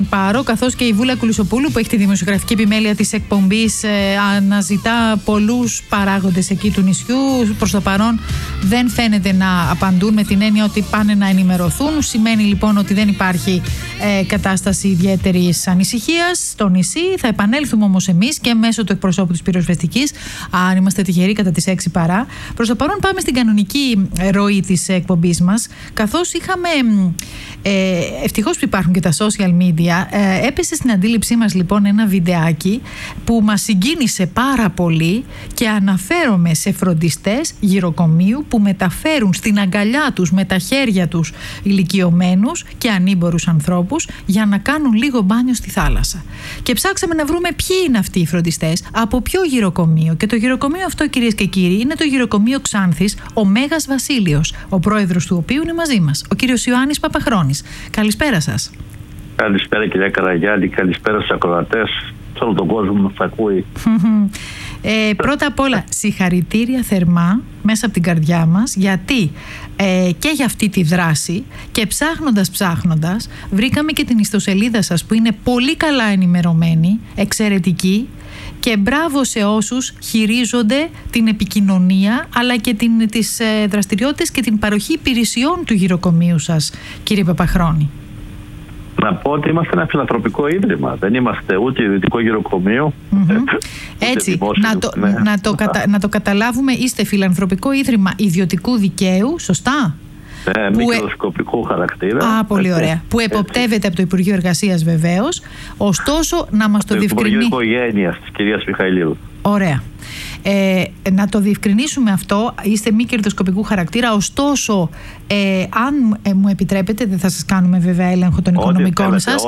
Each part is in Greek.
Πάρο, καθώς και η Βούλα Κουλουσοπούλου, που έχει τη δημοσιογραφική επιμέλεια της εκπομπής, αναζητά πολλούς παράγοντες εκεί του νησιού. Προς το παρόν δεν φαίνεται να απαντούν, με την έννοια ότι πάνε να ενημερωθούν. Σημαίνει λοιπόν ότι δεν υπάρχει κατάσταση ιδιαίτερης ανησυχίας στο νησί. Θα επανέλθουμε όμως εμείς και μέσω του εκπροσώπου της πυροσβεστικής, αν είμαστε τυχεροί, κατά τις 6 παρά. Προς το παρόν πάμε στην κανονική ροή της εκπομπής μας, καθώς είχαμε, ευτυχώς που υπάρχουν και τα social media, έπεσε στην αντίληψή μας λοιπόν ένα βιντεάκι που μας συγκίνησε πάρα πολύ, και αναφέρομαι σε φροντιστές γυροκομείου που μεταφέρουν στην αγκαλιά τους με τα χέρια τους ηλικιωμένους και ανήμπορους ανθρώπους για να κάνουν λίγο μπάνιο στη θάλασσα. Και ψάξαμε να βρούμε ποιοι είναι αυτοί οι φροντιστές, από ποιο γυροκομείο. Και το γυροκομείο αυτό, κυρίες και κύριοι, είναι το γυροκομείο Ξάνθης, ο Μέγας Βασίλειος, ο πρόεδρος του οποίου είναι μαζί μας, ο κύριος Ιωάννης Παπαχρόνης. Καλησπέρα σας. Καλησπέρα κυρία Καραγιάννη, καλησπέρα στους ακροατές, σε όλο τον κόσμο που μας ακούει. Πρώτα απ' όλα, συγχαρητήρια θερμά μέσα από την καρδιά μας, γιατί και για αυτή τη δράση, και ψάχνοντας βρήκαμε και την ιστοσελίδα σας, που είναι πολύ καλά ενημερωμένη, εξαιρετική, και μπράβο σε όσους χειρίζονται την επικοινωνία αλλά και τις δραστηριότητες και την παροχή υπηρεσιών του γυροκομείου σας, κύριε Παπαχρόνη. Να πω ότι είμαστε ένα φιλανθρωπικό ίδρυμα. Δεν είμαστε ούτε ιδιωτικό γυροκομείο. Έτσι, να το καταλάβουμε, είστε φιλανθρωπικό ίδρυμα ιδιωτικού δικαίου, σωστά? Μη κερδοσκοπικού χαρακτήρα. Πολύ ωραία. Που εποπτεύεται από το Υπουργείο Εργασίας, βεβαίως. Ωστόσο, να μας το διευκρινίσει. Το Υπουργείο Οικογένειας της κυρίας Μιχαηλίδου. Ωραία. Να το διευκρινίσουμε αυτό. Είστε μη κερδοσκοπικού χαρακτήρα. Ωστόσο, αν μου επιτρέπετε, δεν θα σας κάνουμε βέβαια έλεγχο των οικονομικών σας.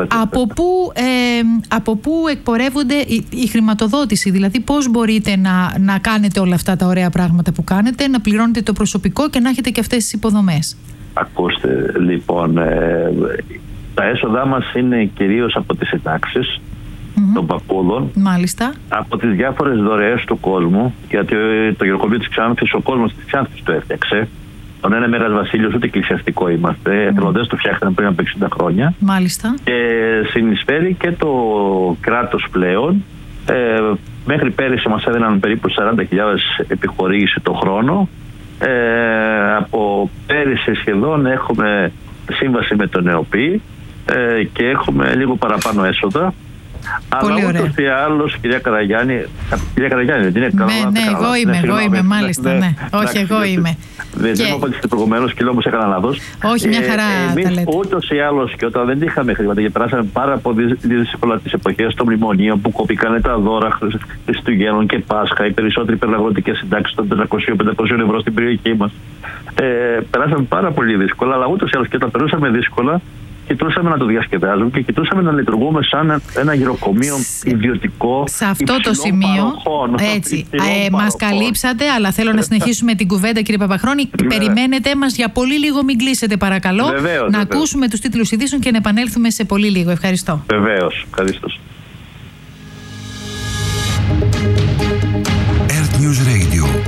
Από πού εκπορεύονται η χρηματοδότηση? Δηλαδή, πώς μπορείτε να κάνετε όλα αυτά τα ωραία πράγματα που κάνετε, να πληρώνετε το προσωπικό και να έχετε και αυτές τις υποδομές? Ακούστε, λοιπόν, τα έσοδά μας είναι κυρίως από τις συντάξεις των παππούδων. Μάλιστα. Από τις διάφορες δωρεές του κόσμου, γιατί το γυροκομείο της Ξάνθης, ο κόσμος της Ξάνθης το έφτιαξε. Τον ένα Μέγας Βασίλειος, ούτε εκκλησιαστικό είμαστε. Εθελοντές το φτιάχτηκαν πριν από 60 χρόνια. Μάλιστα. Και συνεισφέρει και το κράτος πλέον. Μέχρι πέρυσι μας έδιναν περίπου 40.000 επιχορήγηση το χρόνο. Από πέρυσι σχεδόν έχουμε σύμβαση με τον ΕΟΠΗ και έχουμε λίγο παραπάνω έσοδα. Αλλά ούτως ή άλλως, κυρία Καραγιάννη, δεν είναι καλό? Ναι, εγώ είμαι, μάλιστα. Ναι. Όχι, εγώ είμαι. Δεν μου απαντήσετε προηγουμένως και όμως έκανα λάθος. Όχι, μια χαρά τα λέτε. Ούτως ή άλλως, και όταν δεν είχαμε χρήματα και περάσαμε πάρα πολύ δύσκολα τις εποχές των μνημονίων που κόπηκαν τα δώρα Χριστουγέννων και Πάσχα, οι περισσότεροι υπεραγροτικές συντάξεις των 400-500 ευρώ στην περιοχή μας. Περάσαμε πάρα πολύ δύσκολα, αλλά ούτως ή άλλως και όταν περάσαμε δύσκολα, κοιτούσαμε να το διασκεδάζουμε και κοιτούσαμε να λειτουργούμε σαν ένα γυροκομείο ιδιωτικό. Σε αυτό το σημείο, έτσι, μας καλύψατε, αλλά θέλω να συνεχίσουμε την κουβέντα, κύριε Παπαχρόνη. Περιμένετε μας για πολύ λίγο, μην κλείσετε παρακαλώ. Βεβαίως. Ακούσουμε τους τίτλους ειδήσεων και να επανέλθουμε σε πολύ λίγο. Ευχαριστώ. Βεβαίως. Ευχαριστώ.